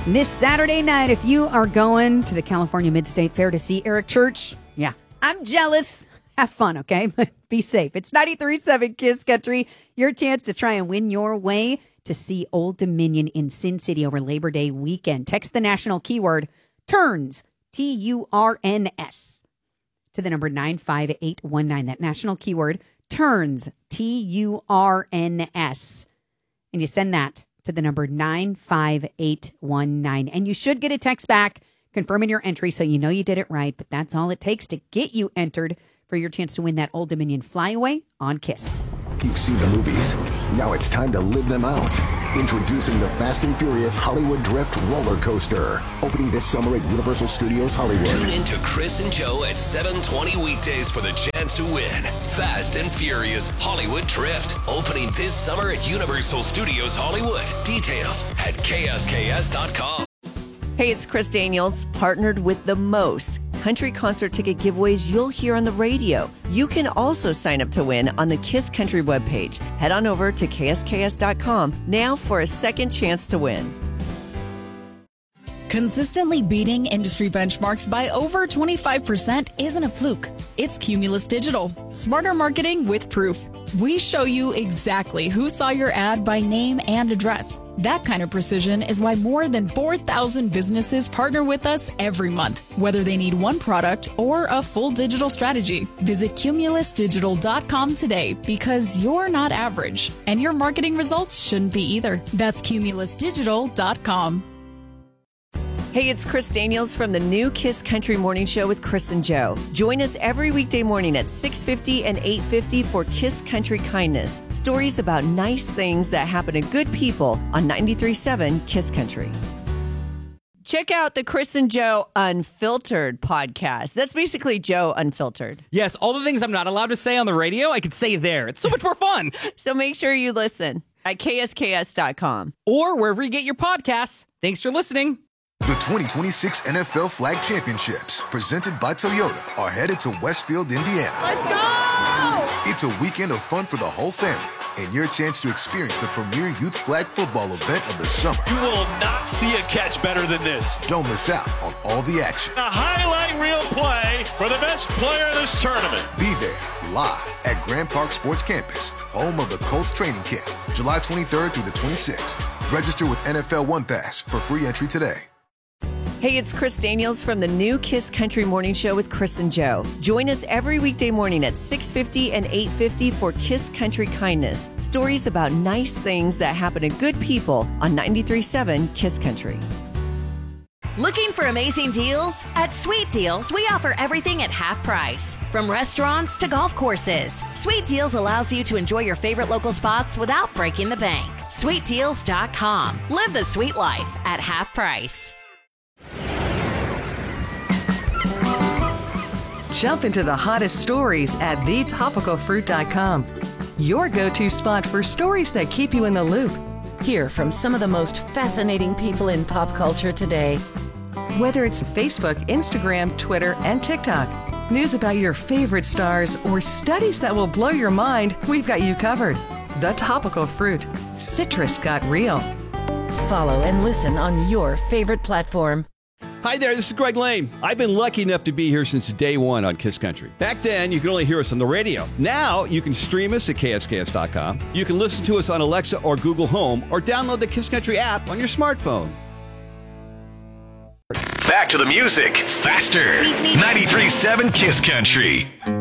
This Saturday night, if you are going to the California Mid-State Fair to see Eric Church, yeah, I'm jealous. Have fun, okay? But be safe. It's 93.7 Kiss Country. Your chance to try and win your way to see Old Dominion in Sin City over Labor Day weekend. Text the national keyword TURNS, TURNS, to the number 95819. That national keyword TURNS, TURNS. And you send that to the number 95819. And you should get a text back confirming your entry so you know you did it right. But that's all it takes to get you entered for your chance to win that Old Dominion Flyaway on Kiss. You've seen the movies. Now it's time to live them out. Introducing the Fast and Furious Hollywood Drift Roller Coaster. Opening this summer at Universal Studios Hollywood. Tune in to Chris and Joe at 7:20 weekdays for the chance to win Fast and Furious Hollywood Drift. Opening this summer at Universal Studios Hollywood. Details at ksks.com. Hey, it's Chris Daniels, partnered with the most country concert ticket giveaways you'll hear on the radio. You can also sign up to win on the Kiss Country webpage. Head on over to ksks.com now for a second chance to win. Consistently beating industry benchmarks by over 25% isn't a fluke. It's Cumulus Digital. Smarter marketing with proof. We show you exactly who saw your ad by name and address. That kind of precision is why more than 4,000 businesses partner with us every month, whether they need one product or a full digital strategy. Visit cumulusdigital.com today because you're not average, and your marketing results shouldn't be either. That's cumulusdigital.com. Hey, it's Chris Daniels from the new Kiss Country Morning Show with Chris and Joe. Join us every weekday morning at 6:50 and 8:50 for Kiss Country Kindness. Stories about nice things that happen to good people on 93.7 Kiss Country. Check out the Chris and Joe Unfiltered podcast. That's basically Joe Unfiltered. Yes, all the things I'm not allowed to say on the radio, I could say there. It's so much more fun. So make sure you listen at ksks.com. Or wherever you get your podcasts. Thanks for listening. The 2026 NFL Flag Championships, presented by Toyota, are headed to Westfield, Indiana. Let's go! It's a weekend of fun for the whole family and your chance to experience the premier youth flag football event of the summer. You will not see a catch better than this. Don't miss out on all the action. A highlight reel play for the best player in this tournament. Be there live at Grand Park Sports Campus, home of the Colts training camp, July 23rd through the 26th. Register with NFL One Pass for free entry today. Hey, it's Chris Daniels from the new Kiss Country Morning Show with Chris and Joe. Join us every weekday morning at 6:50 and 8:50 for Kiss Country Kindness. Stories about nice things that happen to good people on 93.7 Kiss Country. Looking for amazing deals? At Sweet Deals, we offer everything at half price. From restaurants to golf courses, Sweet Deals allows you to enjoy your favorite local spots without breaking the bank. SweetDeals.com. Live the sweet life at half price. Jump into the hottest stories at thetopicalfruit.com. Your go-to spot for stories that keep you in the loop. Hear from some of the most fascinating people in pop culture today. Whether it's Facebook, Instagram, Twitter, and TikTok, news about your favorite stars, or studies that will blow your mind, we've got you covered. The Topical Fruit. Citrus got real. Follow and listen on your favorite platform. Hi there, this is Greg Lane. I've been lucky enough to be here since day one on Kiss Country. Back then, you could only hear us on the radio. Now, you can stream us at ksks.com. You can listen to us on Alexa or Google Home, or download the Kiss Country app on your smartphone. Back to the music, faster. 93.7 Kiss Country.